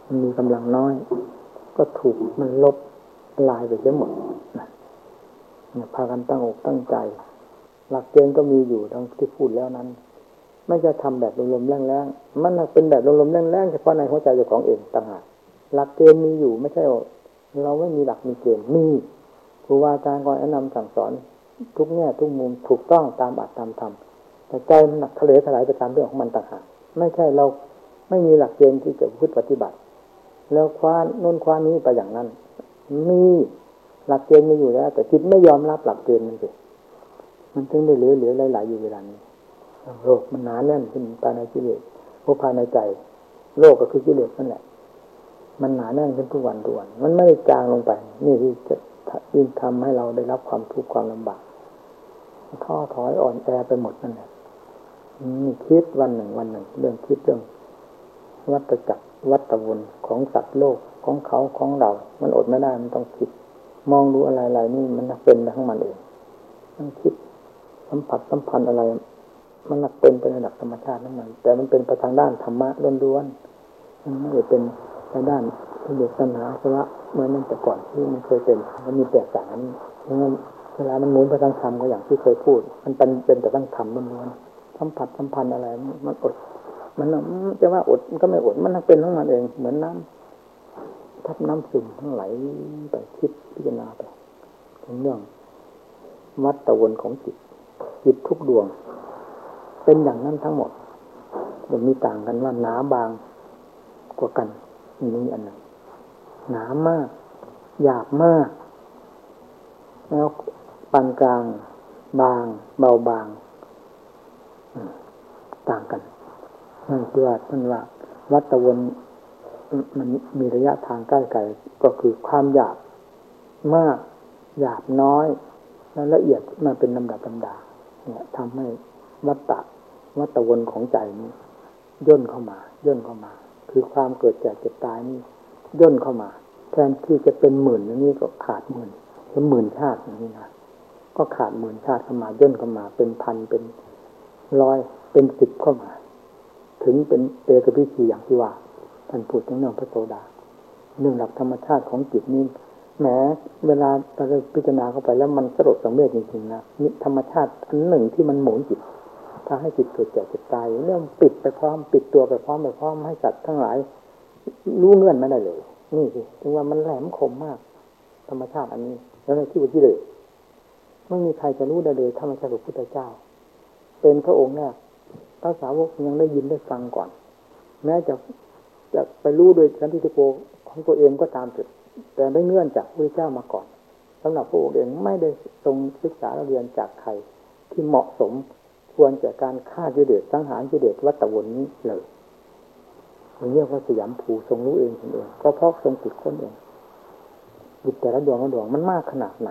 มันมีกำลังน้อยก็ถูกมันลบลายไปเสียหมดนะพากันตั้งอกตั้งใจหลักเกณฑ์ก็มีอยู่ดังที่พูดแล้วนั้นไม่จะทำแบบลมๆแรงๆมันเป็นแบบลมๆแรงๆเฉพาะในหัวใจเจ้าของเองต่างหากหลักเกณฑ์มีอยู่ไม่ใช่เราไม่มีหลักมีเกณฑ์มีครูบาอาจารย์ก็แนะนำสั่งสอนทุกแง่ทุกมุมถูกต้องตามอัตตามธรรมแต่ใจมันหนักทะเลถลายไปตามเรื่องของมันต่างหากไม่ใช่เราไม่มีหลักเกณฑ์ที่จะพูดปฏิบัติแล้วคว้าโน่นคว้านี้ไปอย่างนั้นมีหลักเกณฑ์มีอยู่แล้วแต่จิตไม่ยอมรับหลักเกณฑ์มันสิมันถึงได้เหลือหลายๆอยู่เวลานี้โลกมันหนาแน่นขึ้นภายในกิเลสเพราะภายในใจโลกก็คือกิเลสนั่นแหละมันหนาแน่นขึ้นทุกวันมันไม่ได้จางลงไปนี่ที่จะยิ่งทำให้เราได้รับความทุกข์ความลำบากท้อถอยอ่อนแอไปหมดนั่นแหละนี่คิดวันหนึ่งเรื่องคิดเรื่องวัฏจักรวัฏวนของสัตว์โลกของเขาของเรามันอดไม่ได้มันต้องคิดมองดูอะไรๆนี่มันเป็นไปของมันเองมันคิดสัมผัสสัมพันธ์อะไรมันเป็นไปในหลักธรรมชาตินั่นมันแต่มันเป็นไปทางด้านธรรมะล้วนๆมันไม่ได้เป็นทางด้านกิเลสตัณหาเพราะว่าเมื่อนั้นแต่ก่อนที่มันเคยเป็นมันมีแตกต่างกันเวลามันหมุนไปทางธรรมก็อย่างที่เคยพูดมันเป็นแต่ทางธรรมล้วนๆสัมผัสสัมพันธ์อะไรมันอดมันจะว่าอดมันก็ไม่อดมันเป็นของมันเองเหมือนน้ำทับน้ำซึมทั้งไหลไปคิดพิจารณาไปถึงเรื่องวัฏวนของจิตทุกดวงเป็นอย่างนั้นทั้งหมดมันมีต่างกันว่าหนาบางกว่ากันนี่อันนั้นหนามากหยาบมากแล้วปานกลางบางเบาบางต่างกันนั่นคือว่าวัฏวนมันมีระยะทางใกล้ไกลก็คือความหยาบมากหยาบน้อยและละเอียดมาเป็นลำดับลำดาเนี่ยทำให้วัฏวนของใจนี้ย่นเข้ามาคือความเกิดแก่เจ็บตายนี่ย่นเข้ามาแทนที่จะเป็นหมื่นอย่างนี้ก็ขาดหมื่นเป็นหมื่นชาติอย่างนี้นะก็ขาดหมื่นชาติเข้ามาย่นเข้ามาเป็นพันเป็นร้อยเป็นสิบเข้ามาถึงเป็นเอกวิชีอย่างที่ว่าท่านพูดถึงเรื่องพระโสดาเรื่องหลักธรรมชาติของจิตนี้แหมเวลาเราพิจารณาเข้าไปแล้วมันสลดสังเวชจริงๆนะนี่ธรรมชาติอันหนึ่งที่มันหมุนจิตถ้าให้จิตเกิดแก่เจ็บตายเรื่องปิดไปพร้อมปิดตัวไปพร้อมให้สัตว์ทั้งหลายรู้เงื่อนไม่ได้เลยนี่สิถึงว่ามันแหลมคมมากธรรมชาติอันนี้แล้วในที่ว่าที่เลยไม่มีใครจะรู้ได้เลยธรรมชาติของพุทธเจ้าเป็นพระองค์แรกพระสาวกยังได้ยินได้ฟังก่อนแม้จะไปรู้โดยสันติโกของตัวเองก็ตามสุดแต่ได้เงื่อนจากพระเจ้ามาก่อนสำหรับพระองค์เองไม่ได้ทรงศึกษาเรียนจากใครที่เหมาะสมควรแก่การฆ่ากิเลสสังหารกิเลสวัฏวนนี้เลยเรียกว่าสยามภูทรงรู้เองก็เพราะทรงติดค้นเองจิตแต่ละดวงมันมากขนาดไหน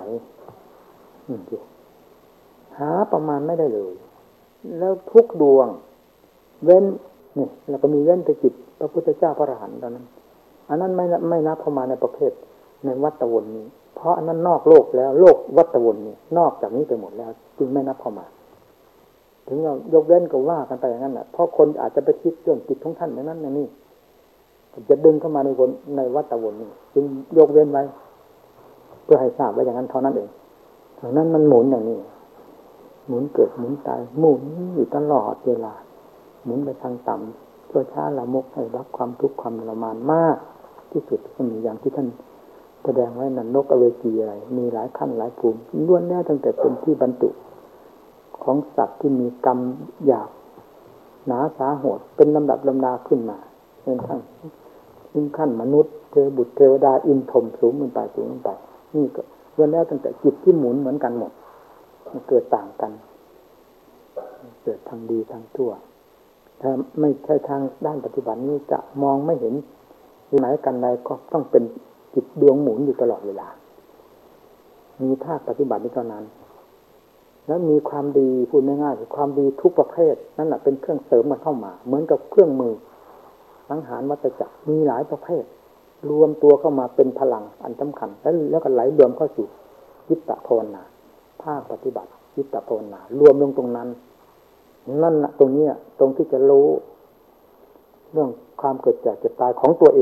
หาประมาณไม่ได้เลยแล้วทุกดวงเว้นนี่แล้วก็มีเว้นแต่จิตพระพุทธเจ้าพระอรหันต์ตอนนั้นอันนั้นไม่นับเข้ามาในประเภทในวัฏวนนี้เพราะอันนั้นนอกโลกแล้วโลกวัฏวนนี้นอกจากนี้ไปหมดแล้วจึงไม่นับเข้ามาถึงเรายกเว้นก็ว่ากันไปอย่างนั้นแหละเพราะคนอาจจะไปคิดเรื่องจิตของท่านอย่างนั้นอย่างนี้จะดึงเข้ามาในวัฏวนนี้จึงยกเว้นไว้เพื่อให้ทราบไว้อย่างนั้นเท่านั้นเองเพราะนั้นมันหมุนอย่างนี้หมุนเกิดหมุนตายหมุนอยู่ตลอดเวลาหมุนไปทางต่ำตัวช้าละมกให้รับความทุกข์ความทรมานมากที่สุดก็มีอย่างที่ท่านแสดงไว้นั่นนกอเวจีอะไรมีหลายขั้นหลายภูมิล้วนแน่ตั้งแต่เป็นที่บรรจุของสัตว์ที่มีกรรมหยาบหนาสาโหดเป็นลำดับลำดาขึ้นมาเป็นขั้นมนุษย์บุตรเทวดาอินทร์สูงขึ้นไปนี่ก็ล้วนแน่ตั้งแต่จิตที่หมุนเหมือนกันหมดมันเกิดต่างกันเกิดทางดีทางชั่วถ้าไม่ใช่ทางด้านปฏิบัตินี้จะมองไม่เห็นไหนกันใดก็ต้องเป็นจิตดวงหมุนอยู่ตลอดเวลามีภาคปฏิบัตินี้เท่านั้นแล้วมีความดีพูดง่ายๆความดีทุกประเภทนั่นแหละเป็นเครื่องเสริมมันเข้ามาเหมือนกับเครื่องมือสังหารวัฏจักรมีหลายประเภทรวมตัวเข้ามาเป็นพลังอันสำคัญแล้วก็ไหลรวมเข้าสู่จิตตภาวนาภาคปฏิบัติจิตตภาวนารวมลงตรงนั้นนั่นน่ะตรงนี้ตรงที่จะรู้เรื่องความเกิดแก่เจ็บตายของตัวเอง